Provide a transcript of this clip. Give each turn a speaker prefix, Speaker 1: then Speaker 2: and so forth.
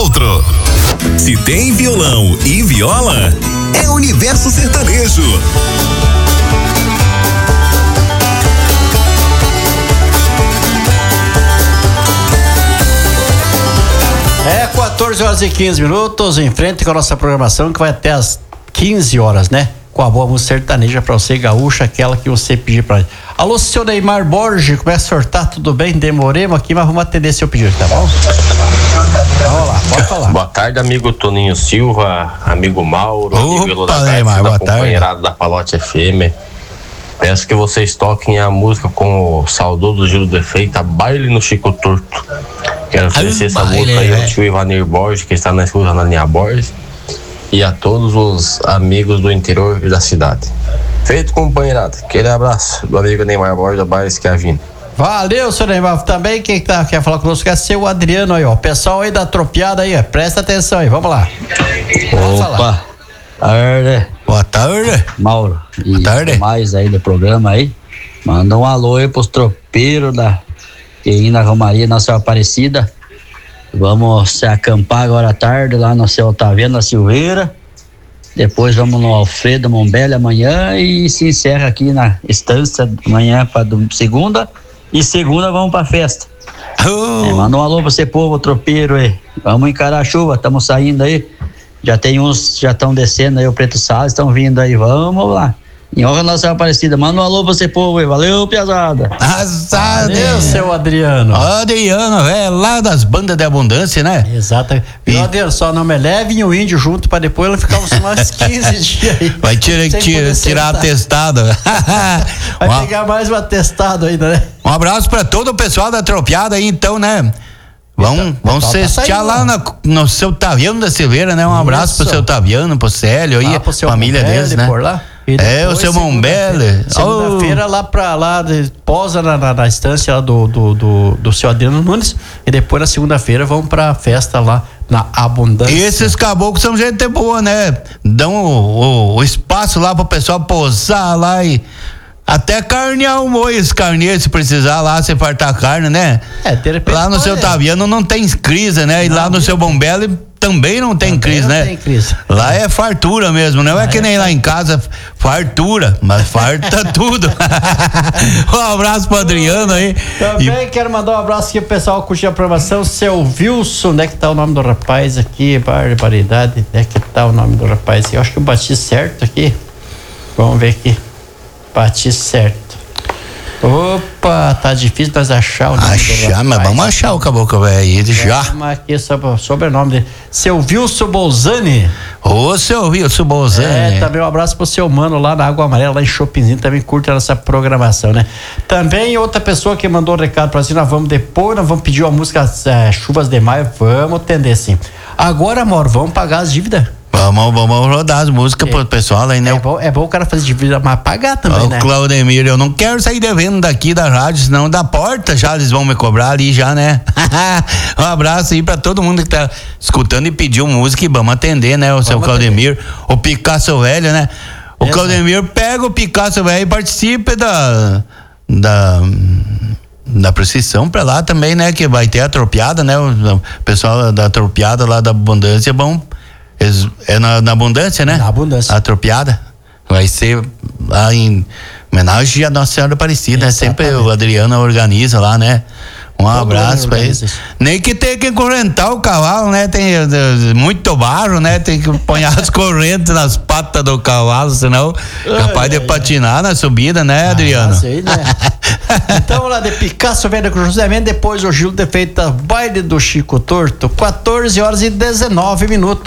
Speaker 1: outro. Se tem violão e viola, é Universo Sertanejo.
Speaker 2: É 14h15, em frente com a nossa programação que vai até as 15 horas, né? Com a boa música sertaneja pra você, gaúcha, aquela que você pedir pra gente. Alô, seu Neymar Borges, começa a sortar, tudo bem? Demoremos aqui, mas vamos atender seu pedido, tá bom? Vamos lá, pode falar.
Speaker 3: Boa tarde, amigo Toninho Silva, amigo Mauro, amigo
Speaker 4: Neymar, boa tarde.
Speaker 3: Companheirado da Palote FM. Peço que vocês toquem a música com o saudoso Gil do Feita, Baile no Chico Torto. Quero oferecer essa música aí ao tio Ivanir Borges, que está na escuta na linha Borges, e a todos os amigos do interior da cidade. Feito, companheirado. Aquele abraço do amigo Neymar Borges da Bairro Esquiavino.
Speaker 2: Valeu, seu Neymar. Também quem quer falar conosco é seu Adriano aí, ó. Pessoal aí da tropiada aí, ó. Presta atenção aí, vamos lá.
Speaker 5: Opa, tarde.
Speaker 4: Boa tarde.
Speaker 5: Mauro.
Speaker 4: Boa tarde.
Speaker 5: Mais aí do programa aí. Manda um alô aí pros tropeiros da na Romaria Nossa Aparecida. Vamos se acampar agora à tarde lá no seu Otaviano da Silveira. Depois vamos no Alfredo Mombelli amanhã e se encerra aqui na estância amanhã para segunda. E segunda vamos pra festa. Manda um alô pra você, povo tropeiro aí. Vamos encarar a chuva, estamos saindo aí. Já tem uns, já estão descendo aí, o Preto Salles estão vindo aí. Vamos lá. Em honra Nossa Aparecida, manda um alô pra você, povo aí. Valeu, piazada.
Speaker 2: Valeu, seu Adriano.
Speaker 4: Adriano, lá das bandas de abundância, né?
Speaker 2: Exato. Viu, Adriano, só não me levem o índio junto pra depois ele ficar uns mais 15 dias aí.
Speaker 4: Vai tirar atestado.
Speaker 2: Vai pegar mais um atestado ainda, né?
Speaker 4: Um abraço pra todo o pessoal da tropiada aí, então, né? Vamos cestear lá no seu Taviano da Silveira, né? Um abraço pro seu Taviano, pro Célio aí,
Speaker 2: pro seu
Speaker 4: família
Speaker 2: Mombelli,
Speaker 4: deles, né?
Speaker 2: Por lá.
Speaker 4: O seu Mombelli.
Speaker 2: Segunda-feira lá pra lá, posa na estância lá do seu Adriano Nunes, e depois na segunda-feira vão pra festa lá na Abundância.
Speaker 4: E esses caboclos são gente boa, né? Dão o espaço lá pro pessoal posar lá e até carnear um moço, carneiro, se precisar lá, se fartar carne, né?
Speaker 2: De repente.
Speaker 4: Lá no seu Taviano não tem crise, né? E lá no seu Mombelli também não tem crise, né?
Speaker 2: Tem crise.
Speaker 4: Lá é fartura mesmo, não é que nem lá em casa, fartura, mas farta tudo. Um abraço pro Adriano aí.
Speaker 2: Também quero mandar um abraço aqui pro pessoal que curtiu a programação, seu Wilson, onde é que tá o nome do rapaz aqui? Barbaridade, onde é que tá o nome do rapaz aqui? Eu acho que eu bati certo aqui. Vamos ver aqui. Bati certo. Opa, tá difícil nós achar o nome do rapaz.
Speaker 4: Mas vamos achar o caboclo velho aí, já.
Speaker 2: Vamos aqui sobre o sobrenome dele. Seu Wilson Bolzani.
Speaker 4: Ô, seu Wilson Bolzani.
Speaker 2: Também um abraço pro seu mano lá na Água Amarela, lá em Chopinzinho, também curte a nossa programação, né? Também outra pessoa que mandou um recado pra gente, nós vamos pedir uma música Chuvas de Maio, vamos atender sim. Agora, amor, vamos pagar as dívidas.
Speaker 4: Vamos rodar as músicas pro pessoal aí, né?
Speaker 2: É bom o cara fazer dívida, mas pagar também, né?
Speaker 4: Claudemir, eu não quero sair devendo daqui da rádio, senão da porta já eles vão me cobrar ali já, né? Um abraço aí pra todo mundo que tá escutando e pediu música e vamos atender, né? O seu Claudemir, o Picasso Velho, né? O Claudemir pega o Picasso Velho e participa da procissão pra lá também, né? Que vai ter a tropiada, né? O pessoal da tropiada lá da Abundância vão... É na Abundância, né?
Speaker 2: Na Abundância.
Speaker 4: A tropiada. Vai ser lá em homenagem à Nossa Senhora Aparecida, né? Sempre o Adriano organiza lá, né? Um abraço pra eles. Nem que tenha que correntar o cavalo, né? Tem muito barro, né? Tem que pôr as correntes nas patas do cavalo, senão capaz de patinar na subida, né, Adriano?
Speaker 2: Sei, né? Então vamos lá, de Picasso Velho com José Mendes, depois o Gil de Feita, Baile do Chico Torto, 14h19.